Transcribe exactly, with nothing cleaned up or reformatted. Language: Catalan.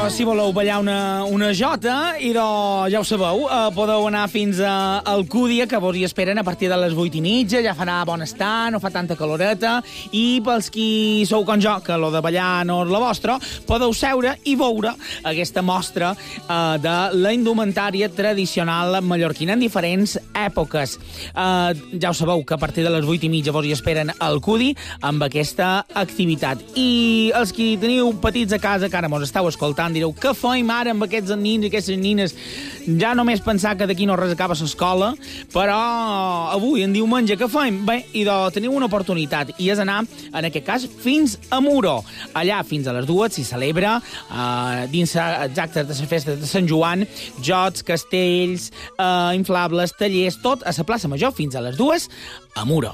si voleu ballar una, una jota, i de, ja ho sabeu, uh, podeu anar fins a Alcúdia, que vos hi esperen a partir de les vuit i mitja, ja farà bon estar, no fa tanta caloreta, i pels qui sou com jo, que lo de ballar no és la vostra, podeu seure i veure aquesta mostra uh, de la indumentària tradicional mallorquina en diferents èpoques. Uh, ja ho sabeu que a partir de les vuit i mitja vos hi esperen a Alcúdia amb aquesta activitat. I els qui teniu petits a casa, que ara mos esteu escoltant, direu, què feim ara amb aquests nins i aquestes nines? Ja només pensar que d'aquí no res acaba l'escola, però avui, en diumenge, què feim? Bé, i de, teniu una oportunitat, i és anar, en aquest cas, fins a Muro. Allà, fins a les dues, s'hi celebra, eh, dins exactes de la festa de Sant Joan, jocs, castells, eh, inflables, tallers, tot a la plaça Major, fins a les dues, a Muro.